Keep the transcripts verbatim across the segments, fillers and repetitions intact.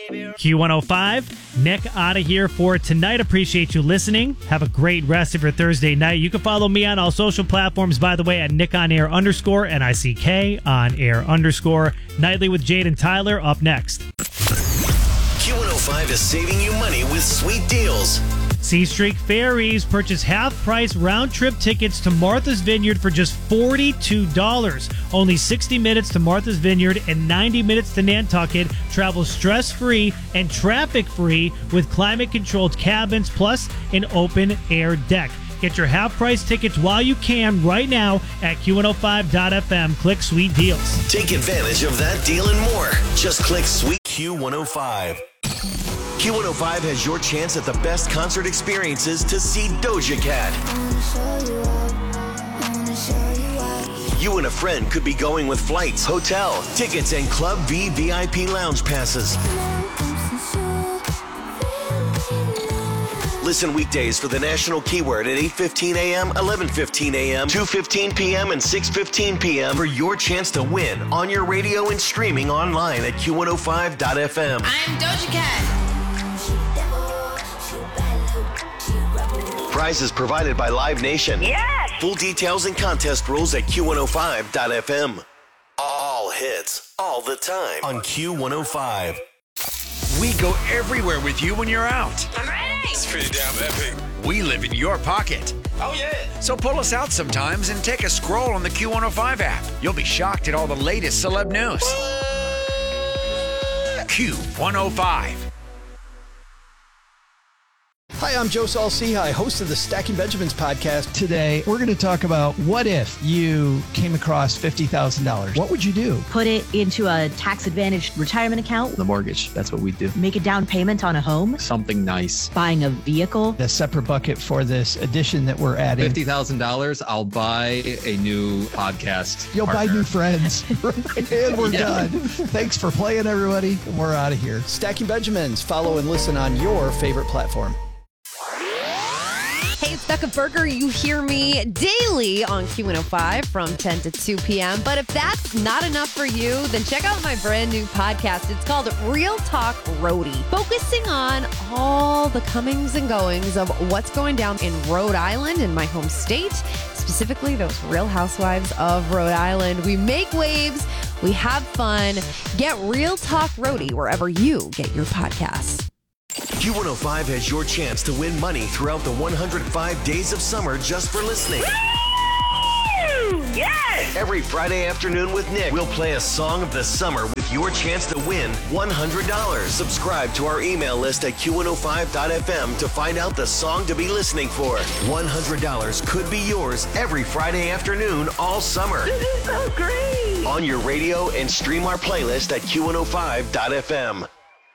Q one oh five, Nick out of here for tonight. Appreciate you listening. Have a great rest of your Thursday night. You can follow me on all social platforms, by the way, at Nick on Air underscore N I C K on air underscore. Nightly with Jade and Tyler up next. Q one oh five is saving you money with sweet deals. Sea Streak Ferries purchase half-price round-trip tickets to Martha's Vineyard for just forty-two dollars. Only sixty minutes to Martha's Vineyard and ninety minutes to Nantucket. Travel stress-free and traffic-free with climate-controlled cabins plus an open-air deck. Get your half-price tickets while you can right now at Q one oh five dot F M. Click Sweet Deals. Take advantage of that deal and more. Just click Sweet Q one oh five. Q one oh five has your chance at the best concert experiences to see Doja Cat. You and a friend could be going with flights, hotel, tickets, and Club V V I P lounge passes. Listen weekdays for the national keyword at eight fifteen a.m., eleven fifteen a.m., two fifteen p.m., and six fifteen p.m. for your chance to win on your radio and streaming online at Q one oh five dot F M. I'm Doja Cat. Prizes provided by Live Nation. Yes! Full details and contest rules at Q one oh five dot F M. All hits, all the time on Q one oh five. We go everywhere with you when you're out. I'm ready! It's pretty damn epic. We live in your pocket. Oh, yeah. So pull us out sometimes and take a scroll on the Q one oh five app. You'll be shocked at all the latest celeb news. Q one oh five. Hi, I'm Joe Saul-Sehy, host of the Stacking Benjamins podcast. Today, we're going to talk about what if you came across fifty thousand dollars. What would you do? Put it into a tax-advantaged retirement account. The mortgage, that's what we do. Make a down payment on a home. Something nice. Buying a vehicle. A separate bucket for this addition that we're adding. fifty thousand dollars, I'll buy a new podcast You'll partner. buy new friends. And we're Yeah. done. Thanks for playing, everybody. And we're out of here. Stacking Benjamins. Follow and listen on your favorite platform. Hey, it's Becca Berger. You hear me daily on Q one oh five from ten to two p.m. But if that's not enough for you, then check out my brand new podcast. It's called Real Talk Roadie, focusing on all the comings and goings of what's going down in Rhode Island, in my home state, specifically those Real Housewives of Rhode Island. We make waves. We have fun. Get Real Talk Roadie wherever you get your podcasts. Q one oh five has your chance to win money throughout the one hundred five days of summer just for listening. Yes! Every Friday afternoon with Nick, we'll play a song of the summer with your chance to win one hundred dollars. Subscribe to our email list at Q one oh five dot F M to find out the song to be listening for. one hundred dollars could be yours every Friday afternoon all summer. This is so great! On your radio and stream our playlist at Q one oh five dot F M.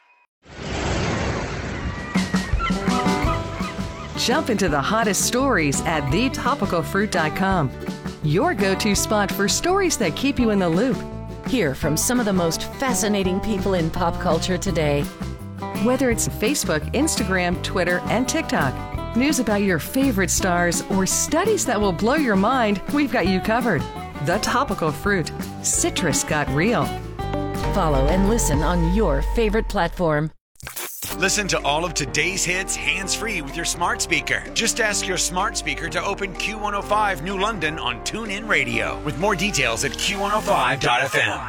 Jump into the hottest stories at the topical fruit dot com. Your go-to spot for stories that keep you in the loop. Hear from some of the most fascinating people in pop culture today. Whether it's Facebook, Instagram, Twitter, and TikTok, news about your favorite stars, or studies that will blow your mind, we've got you covered. The Topical Fruit. Citrus got real. Follow and listen on your favorite platform. Listen to all of today's hits hands-free with your smart speaker. Just ask your smart speaker to open Q one oh five New London on TuneIn Radio. With more details at Q one oh five dot F M.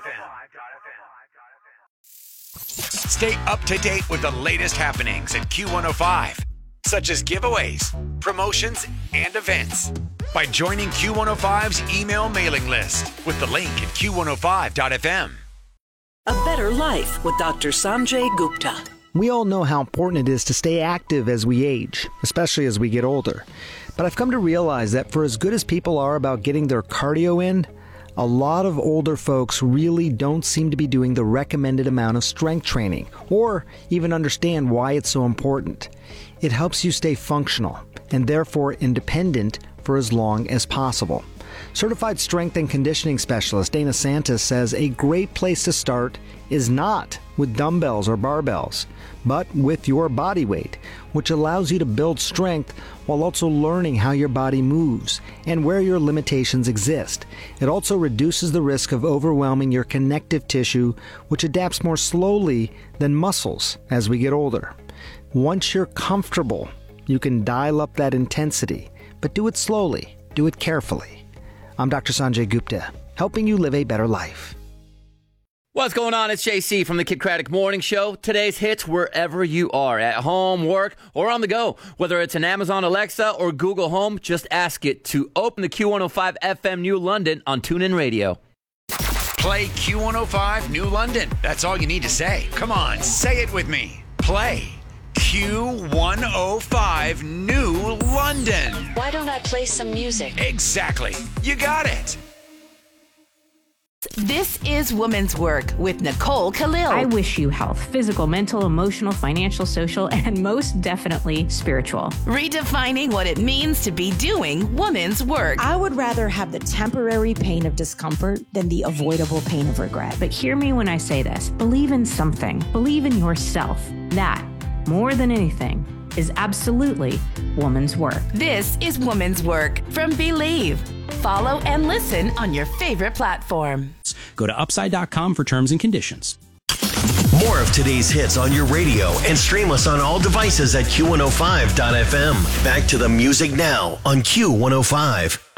Stay up to date with the latest happenings at Q one oh five, such as giveaways, promotions, and events, by joining Q one oh five's email mailing list with the link at Q one oh five dot F M. A Better Life with Doctor Sanjay Gupta. We all know how important it is to stay active as we age, especially as we get older. But I've come to realize that for as good as people are about getting their cardio in, a lot of older folks really don't seem to be doing the recommended amount of strength training, or even understand why it's so important. It helps you stay functional, and therefore independent for as long as possible. Certified strength and conditioning specialist Dana Santos says a great place to start is not with dumbbells or barbells, but with your body weight, which allows you to build strength while also learning how your body moves and where your limitations exist. It also reduces the risk of overwhelming your connective tissue, which adapts more slowly than muscles as we get older. Once you're comfortable, you can dial up that intensity, but do it slowly, do it carefully. I'm Doctor Sanjay Gupta, helping you live a better life. What's going on? It's J C from the Kid Craddock Morning Show. Today's hits wherever you are, at home, work, or on the go. Whether it's an Amazon Alexa or Google Home, just ask it to open the Q one oh five F M New London on TuneIn Radio. Play Q one oh five New London. That's all you need to say. Come on, say it with me. Play Q one oh five New London. Why don't I play some music? Exactly. You got it. This is Women's Work with Nicole Khalil. I wish you health, physical, mental, emotional, financial, social, and most definitely spiritual. Redefining what it means to be doing women's work. I would rather have the temporary pain of discomfort than the avoidable pain of regret. But hear me when I say this. Believe in something. Believe in yourself. That, more than anything, is absolutely woman's work. This is Women's Work from Believe. Follow and listen on your favorite platform. Go to upside dot com for terms and conditions. More of today's hits on your radio and stream us on all devices at Q one oh five dot F M. Back to the music now on Q one oh five.